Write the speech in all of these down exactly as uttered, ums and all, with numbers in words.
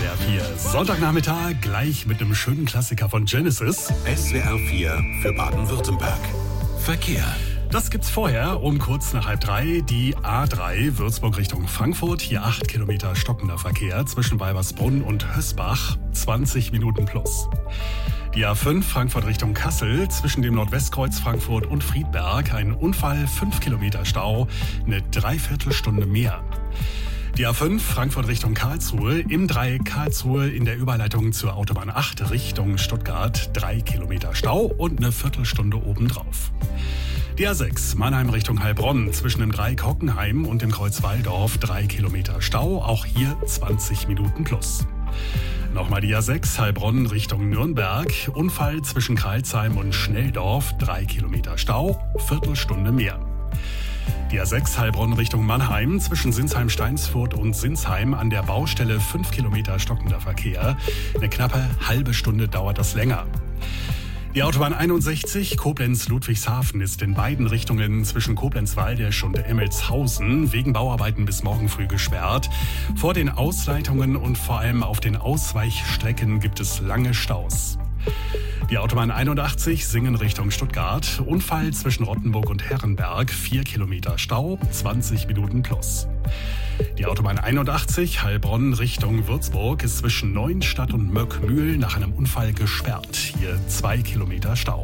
R vier Sonntagnachmittag gleich mit einem schönen Klassiker von Genesis. S W R vier für Baden-Württemberg. Verkehr. Das gibt's vorher um kurz nach halb drei. Die A drei Würzburg Richtung Frankfurt. Hier acht Kilometer stockender Verkehr zwischen Weibersbrunn und Hösbach. zwanzig Minuten plus. Die A fünf Frankfurt Richtung Kassel zwischen dem Nordwestkreuz Frankfurt und Friedberg. Ein Unfall, fünf Kilometer Stau, eine Dreiviertelstunde mehr. Die A fünf Frankfurt Richtung Karlsruhe, im Dreieck Karlsruhe in der Überleitung zur Autobahn acht Richtung Stuttgart, drei Kilometer Stau und eine Viertelstunde obendrauf. Die A sechs Mannheim Richtung Heilbronn zwischen dem Dreieck Hockenheim und dem Kreuz Walldorf, drei Kilometer Stau, auch hier zwanzig Minuten plus. Nochmal die A sechs Heilbronn Richtung Nürnberg, Unfall zwischen Kreilsheim und Schnelldorf, drei Kilometer Stau, Viertelstunde mehr. Die A sechs Heilbronn Richtung Mannheim zwischen Sinsheim-Steinsfurt und Sinsheim an der Baustelle fünf Kilometer stockender Verkehr. Eine knappe halbe Stunde dauert das länger. Die Autobahn einundsechzig Koblenz-Ludwigshafen ist in beiden Richtungen zwischen Koblenz-Waldesch und Emmelshausen wegen Bauarbeiten bis morgen früh gesperrt. Vor den Ausleitungen und vor allem auf den Ausweichstrecken gibt es lange Staus. Die Autobahn einundachtzig Singen Richtung Stuttgart. Unfall zwischen Rottenburg und Herrenberg. vier Kilometer Stau, zwanzig Minuten plus. Die Autobahn einundachtzig Heilbronn Richtung Würzburg ist zwischen Neuenstadt und Möckmühl nach einem Unfall gesperrt. Hier zwei Kilometer Stau.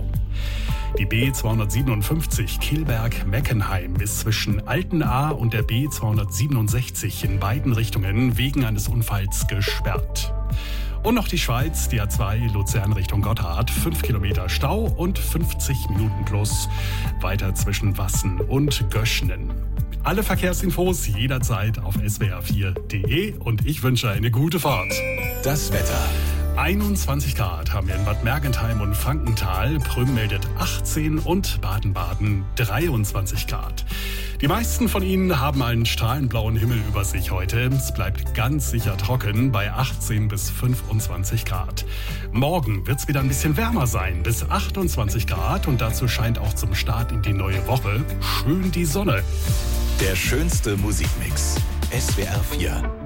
Die B zweihundertsiebenundfünfzig Kilberg-Meckenheim ist zwischen Altenahr und der B zweihundertsiebenundsechzig in beiden Richtungen wegen eines Unfalls gesperrt. Und noch die Schweiz, die A zwei Luzern Richtung Gotthard, fünf Kilometer Stau und fünfzig Minuten plus. Weiter zwischen Wassen und Göschnen. Alle Verkehrsinfos jederzeit auf S W R vier Punkt de und ich wünsche eine gute Fahrt. Das Wetter. einundzwanzig Grad haben wir in Bad Mergentheim und Frankenthal, Prüm meldet achtzehn und Baden-Baden dreiundzwanzig Grad. Die meisten von Ihnen haben einen strahlend-blauen Himmel über sich heute. Es bleibt ganz sicher trocken bei achtzehn bis fünfundzwanzig Grad. Morgen wird es wieder ein bisschen wärmer sein, bis achtundzwanzig Grad und dazu scheint auch zum Start in die neue Woche schön die Sonne. Der schönste Musikmix. S W R vier.